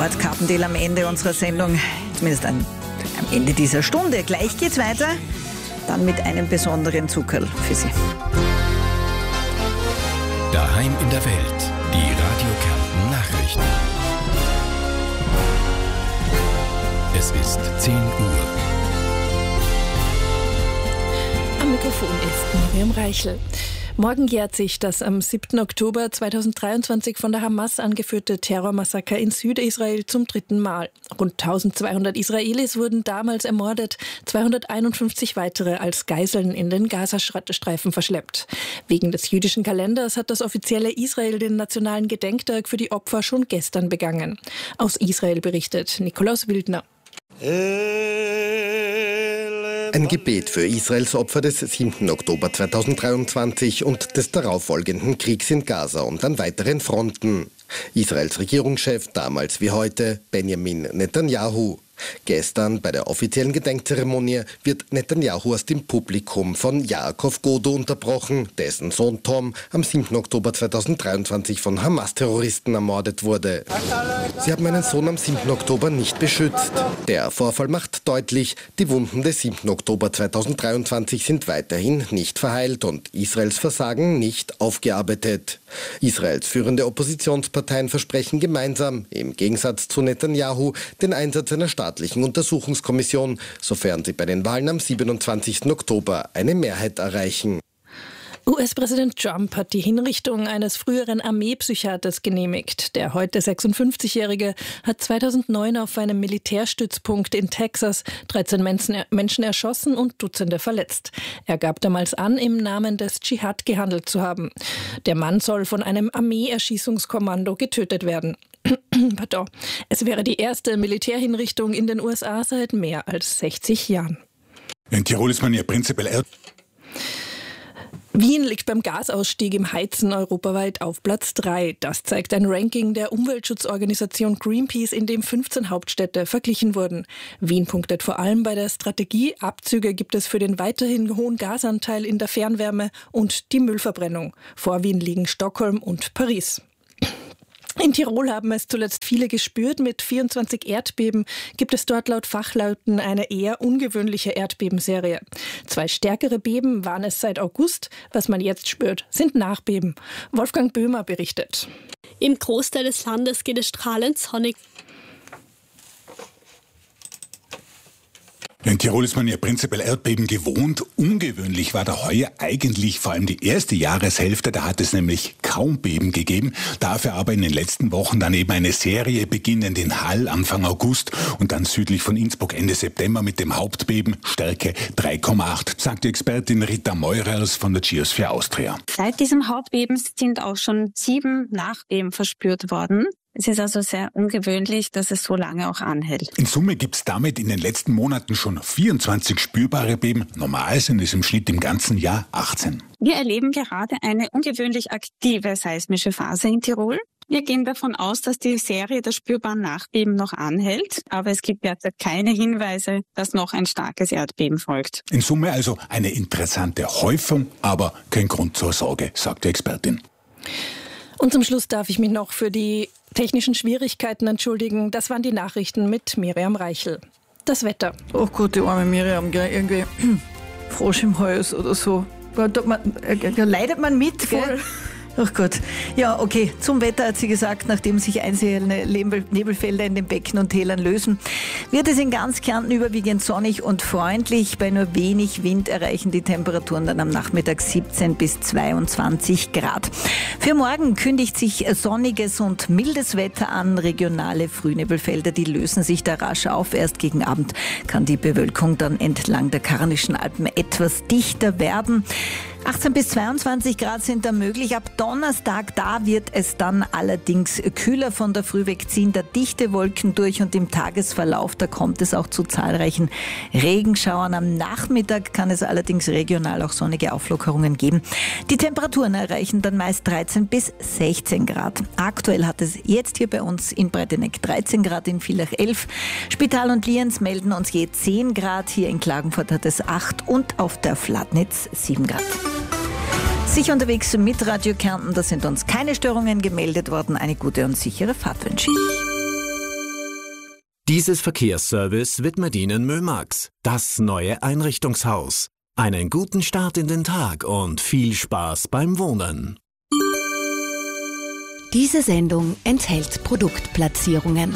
Ort Carpendale am Ende unserer Sendung, zumindest am Ende dieser Stunde. Gleich geht's weiter, dann mit einem besonderen Zuckerl für Sie. Daheim in der Welt, die Radio Kärnten Nachrichten. Es ist 10 Uhr. Am Mikrofon ist Miriam Reichel. Morgen jährt sich das am 7. Oktober 2023 von der Hamas angeführte Terrormassaker in Südisrael zum 3. Mal. Rund 1200 Israelis wurden damals ermordet, 251 weitere als Geiseln in den Gazastreifen verschleppt. Wegen des jüdischen Kalenders hat das offizielle Israel den nationalen Gedenktag für die Opfer schon gestern begangen. Aus Israel berichtet Nikolaus Wildner. Ein Gebet für Israels Opfer des 7. Oktober 2023 und des darauffolgenden Kriegs in Gaza und an weiteren Fronten. Israels Regierungschef, damals wie heute, Benjamin Netanyahu. Gestern bei der offiziellen Gedenkzeremonie wird Netanyahu aus dem Publikum von Yaakov Godo unterbrochen, dessen Sohn Tom am 7. Oktober 2023 von Hamas-Terroristen ermordet wurde. Sie haben meinen Sohn am 7. Oktober nicht beschützt. Der Vorfall macht deutlich, die Wunden des 7. Oktober 2023 sind weiterhin nicht verheilt und Israels Versagen nicht aufgearbeitet. Israels führende Oppositionsparteien versprechen gemeinsam, im Gegensatz zu Netanyahu, den Einsatz einer staatlichen Untersuchungskommission, sofern sie bei den Wahlen am 27. Oktober eine Mehrheit erreichen. US-Präsident Trump hat die Hinrichtung eines früheren Armeepsychiaters genehmigt. Der heute 56-Jährige hat 2009 auf einem Militärstützpunkt in Texas 13 Menschen erschossen und Dutzende verletzt. Er gab damals an, im Namen des Dschihad gehandelt zu haben. Der Mann soll von einem Armeeerschießungskommando getötet werden. Pardon. Es wäre die erste Militärhinrichtung in den USA seit mehr als 60 Jahren. In Tirol ist man ja prinzipiell... Wien liegt beim Gasausstieg im Heizen europaweit auf Platz 3. Das zeigt ein Ranking der Umweltschutzorganisation Greenpeace, in dem 15 Hauptstädte verglichen wurden. Wien punktet vor allem bei der Strategie. Abzüge gibt es für den weiterhin hohen Gasanteil in der Fernwärme und die Müllverbrennung. Vor Wien liegen Stockholm und Paris. In Tirol haben es zuletzt viele gespürt. Mit 24 Erdbeben gibt es dort laut Fachleuten eine eher ungewöhnliche Erdbebenserie. 2 stärkere Beben waren es seit August. Was man jetzt spürt, sind Nachbeben. Wolfgang Böhmer berichtet. Im Großteil des Landes geht es strahlend sonnig. In Tirol ist man ja prinzipiell Erdbeben gewohnt. Ungewöhnlich war da heuer eigentlich vor allem die erste Jahreshälfte. Da hat es nämlich kaum Beben gegeben. Dafür aber in den letzten Wochen dann eben eine Serie beginnend in Hall Anfang August und dann südlich von Innsbruck Ende September mit dem Hauptbeben Stärke 3,8, sagt die Expertin Rita Meurers von der Geosphere Austria. Seit diesem Hauptbeben sind auch schon 7 Nachbeben verspürt worden. Es ist also sehr ungewöhnlich, dass es so lange auch anhält. In Summe gibt es damit in den letzten Monaten schon 24 spürbare Beben. Normal sind es im Schnitt im ganzen Jahr 18. Wir erleben gerade eine ungewöhnlich aktive seismische Phase in Tirol. Wir gehen davon aus, dass die Serie der spürbaren Nachbeben noch anhält, aber es gibt derzeit keine Hinweise, dass noch ein starkes Erdbeben folgt. In Summe also eine interessante Häufung, aber kein Grund zur Sorge, sagt die Expertin. Und zum Schluss darf ich mich noch für die technischen Schwierigkeiten entschuldigen. Das waren die Nachrichten mit Miriam Reichel. Das Wetter. Oh Gott, die arme Miriam, gell? Irgendwie Frosch im Hals oder so. Da leidet man mit, gell? Voll. Ach Gott. Ja, okay. Zum Wetter hat sie gesagt, nachdem sich einzelne Nebelfelder in den Becken und Tälern lösen, wird es in ganz Kärnten überwiegend sonnig und freundlich. Bei nur wenig Wind erreichen die Temperaturen dann am Nachmittag 17 bis 22 Grad. Für morgen kündigt sich sonniges und mildes Wetter an. Regionale Frühnebelfelder, die lösen sich da rasch auf. Erst gegen Abend kann die Bewölkung dann entlang der Karnischen Alpen etwas dichter werden. 18 bis 22 Grad sind da möglich. Ab Donnerstag, da wird es dann allerdings kühler. Von der Früh weg ziehen da dichte Wolken durch und im Tagesverlauf, da kommt es auch zu zahlreichen Regenschauern. Am Nachmittag kann es allerdings regional auch sonnige Auflockerungen geben. Die Temperaturen erreichen dann meist 13 bis 16 Grad. Aktuell hat es jetzt hier bei uns in Breiteneck 13 Grad, in Villach 11. Spital und Lienz melden uns je 10 Grad. Hier in Klagenfurt hat es 8 und auf der Flatnitz 7 Grad. Sicher unterwegs mit Radio Kärnten, da sind uns keine Störungen gemeldet worden. Eine gute und sichere Fahrt wünsche ich. Dieses Verkehrsservice widmet Ihnen Mömax, das neue Einrichtungshaus. Einen guten Start in den Tag und viel Spaß beim Wohnen. Diese Sendung enthält Produktplatzierungen.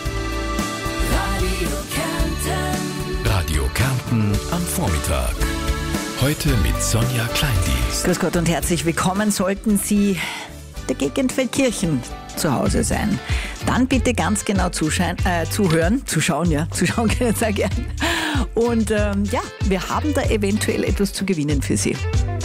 Radio Kärnten am Vormittag. Heute mit Sonja Kleindienst. Grüß Gott und herzlich willkommen. Sollten Sie der Gegend Feldkirchen zu Hause sein, dann bitte ganz genau zuschauen können Sie sehr gern. Und wir haben da eventuell etwas zu gewinnen für Sie.